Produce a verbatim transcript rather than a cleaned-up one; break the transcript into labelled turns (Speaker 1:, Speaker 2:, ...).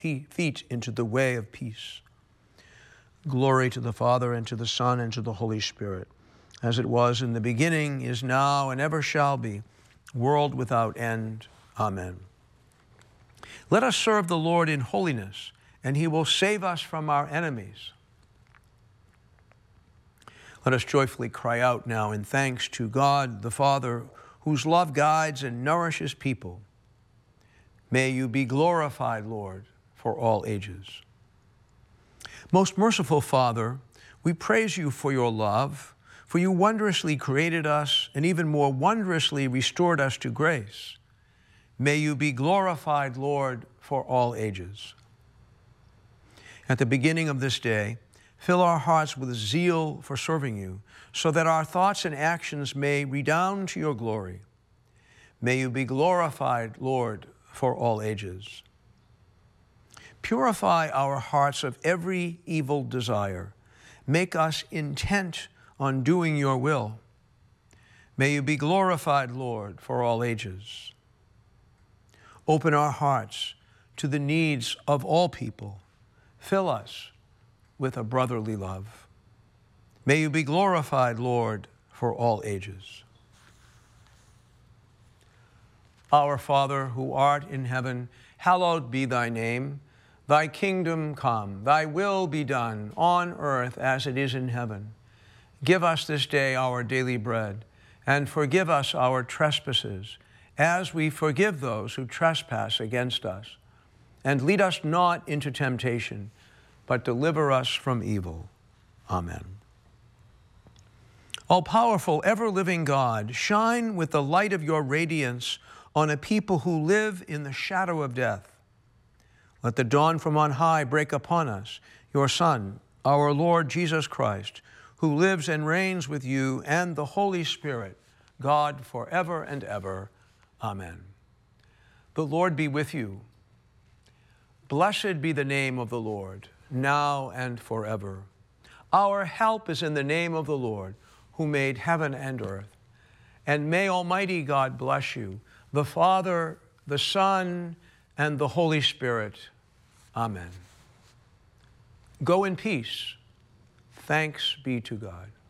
Speaker 1: feet into the way of peace. Glory to the Father, and to the Son, and to the Holy Spirit, as it was in the beginning, is now, and ever shall be, world without end. Amen. Let us serve the Lord in holiness, and he will save us from our enemies. Let us joyfully cry out now in thanks to God the Father, whose love guides and nourishes people. May you be glorified, Lord, for all ages. Most merciful Father, we praise you for your love, for you wondrously created us and even more wondrously restored us to grace. May you be glorified, Lord, for all ages. At the beginning of this day, fill our hearts with zeal for serving you, so that our thoughts and actions may redound to your glory. May you be glorified, Lord, for all ages. Purify our hearts of every evil desire. Make us intent on doing your will. May you be glorified, Lord, for all ages. Open our hearts to the needs of all people. Fill us with a brotherly love. May you be glorified, Lord, for all ages. Our Father, who art in heaven, hallowed be thy name. Thy kingdom come, thy will be done on earth as it is in heaven. Give us this day our daily bread, and forgive us our trespasses, as we forgive those who trespass against us. And lead us not into temptation, but deliver us from evil. Amen. All-powerful, ever-living God, shine with the light of your radiance on a people who live in the shadow of death. Let the dawn from on high break upon us, your Son, our Lord Jesus Christ, who lives and reigns with you and the Holy Spirit, God, forever and ever. Amen. The Lord be with you. Blessed be the name of the Lord, now and forever. Our help is in the name of the Lord, who made heaven and earth. And may Almighty God bless you, the Father, the Son, and the Holy Spirit. Amen. Go in peace. Thanks be to God.